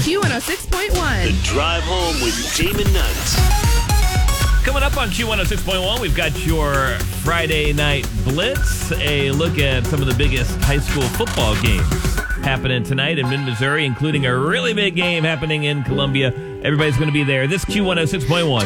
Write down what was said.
Q106.1. The Drive Home with Damon Nutt. Coming up on Q106.1, we've got your Friday Night Blitz, a look at some of the biggest high school football games happening tonight in mid-Missouri, including a really big game happening in Columbia. Everybody's going to be there. This Q106.1.